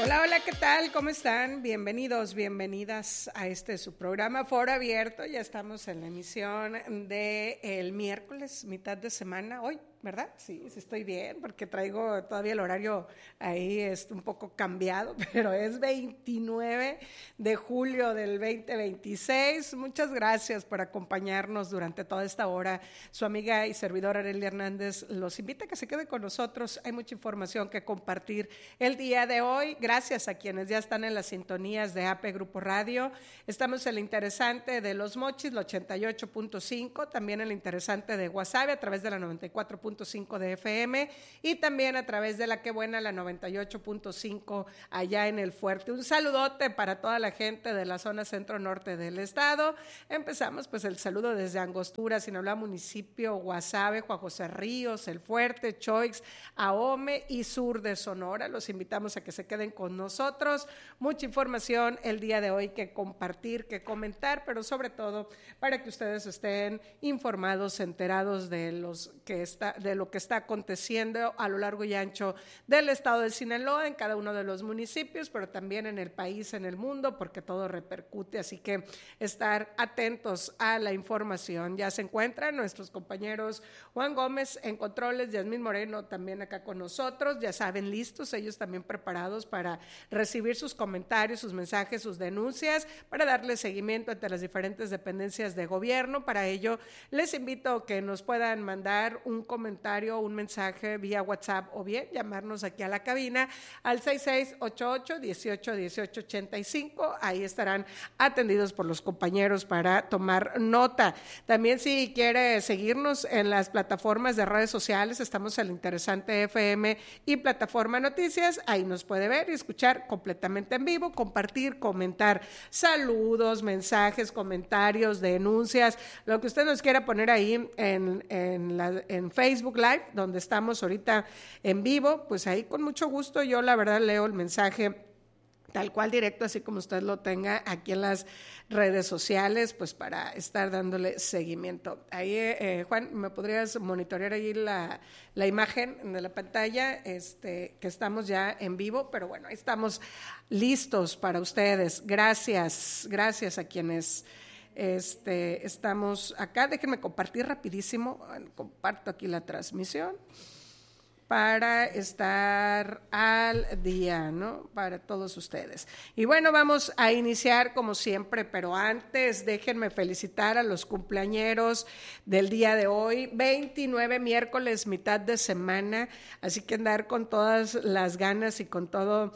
Hola, hola, ¿qué tal? ¿Cómo están? Bienvenidos, bienvenidas a su programa Foro Abierto. Ya estamos en la emisión del miércoles, mitad de semana, hoy, ¿verdad? Sí, estoy bien, porque traigo todavía el horario ahí un poco cambiado, pero es 29 de julio del 2026. Muchas gracias por acompañarnos durante toda esta hora. Su amiga y servidora Arely Hernández los invita a que se quede con nosotros. Hay mucha información que compartir el día de hoy. Gracias a quienes ya están en las sintonías de AP Grupo Radio. Estamos en el interesante de Los Mochis, la 88.5, también en el interesante de Guasave a través de la 94.5 de FM y también a través de la Qué Buena, la 98.5 allá en el Fuerte. Un saludote para toda la gente de la zona centro-norte del estado. Empezamos pues el saludo desde Angostura, Sinaloa municipio, Guasave, Juan José Ríos, el Fuerte, Choix, Ahome y sur de Sonora. Los invitamos a que se queden con nosotros. Mucha información el día de hoy que compartir, que comentar, pero sobre todo para que ustedes estén informados, enterados de lo que está aconteciendo a lo largo y ancho del estado de Sinaloa, en cada uno de los municipios, pero también en el país, en el mundo, porque todo repercute, así que estar atentos a la información. Ya se encuentran nuestros compañeros Juan Gómez en controles, Yasmín Moreno también acá con nosotros, ya saben, listos, ellos también preparados para recibir sus comentarios, sus mensajes, sus denuncias, para darle seguimiento ante las diferentes dependencias de gobierno. Para ello, les invito a que nos puedan mandar un comentario, un mensaje vía WhatsApp o bien llamarnos aquí a la cabina al 6688-181885. Ahí estarán atendidos por los compañeros para tomar nota. También si quiere seguirnos en las plataformas de redes sociales, estamos en el Interesante FM y Plataforma Noticias. Ahí nos puede ver y escuchar completamente en vivo, compartir, comentar, saludos, mensajes, comentarios, denuncias, lo que usted nos quiera poner ahí en Facebook Live, donde estamos ahorita en vivo, pues ahí con mucho gusto yo la verdad leo el mensaje tal cual directo, así como usted lo tenga aquí en las redes sociales, pues para estar dándole seguimiento. Ahí, Juan, ¿me podrías monitorear ahí la imagen de la pantalla? Que estamos ya en vivo, pero bueno, ahí estamos listos para ustedes. Gracias a quienes estamos acá. Déjenme compartir rapidísimo, comparto aquí la transmisión para estar al día, ¿no? Para todos ustedes. Y bueno, vamos a iniciar como siempre, pero antes déjenme felicitar a los cumpleañeros del día de hoy, 29 miércoles, mitad de semana, así que andar con todas las ganas y con todo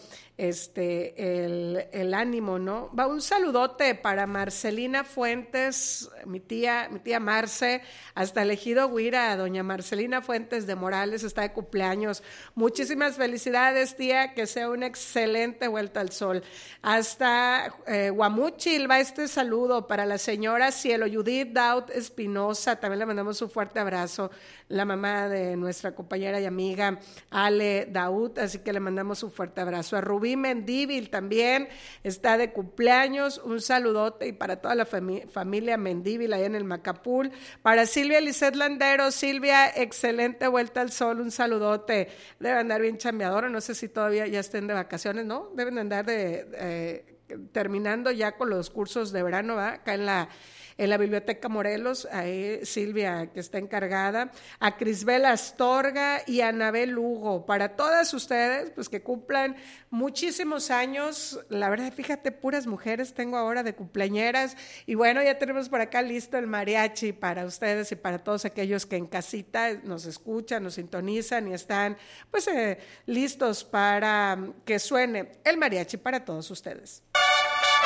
el ánimo, ¿no? Va un saludote para Marcelina Fuentes, mi tía Marce, hasta el Ejido Huira, doña Marcelina Fuentes de Morales, está de cumpleaños. Muchísimas felicidades, tía, que sea una excelente vuelta al sol. Hasta Guamúchil va saludo para la señora Cielo Judith Daut Espinosa, también le mandamos un fuerte abrazo, la mamá de nuestra compañera y amiga Ale Daut, así que le mandamos un fuerte abrazo. A Rubí Mendívil también está de cumpleaños, un saludote, y para toda la familia Mendívil allá en el Macapul. Para Silvia Lisset Landero, Silvia, excelente vuelta al sol, un saludote. Debe andar bien chambeadora, no sé si todavía ya estén de vacaciones, ¿no? Deben andar terminando ya con los cursos de verano, ¿verdad? Acá en la Biblioteca Morelos, ahí Silvia, que está encargada, a Crisbel Astorga y a Anabel Lugo, para todas ustedes, pues que cumplan muchísimos años. La verdad, fíjate, puras mujeres tengo ahora de cumpleañeras, y bueno, ya tenemos por acá listo el mariachi para ustedes y para todos aquellos que en casita nos escuchan, nos sintonizan y están pues listos para que suene el mariachi para todos ustedes.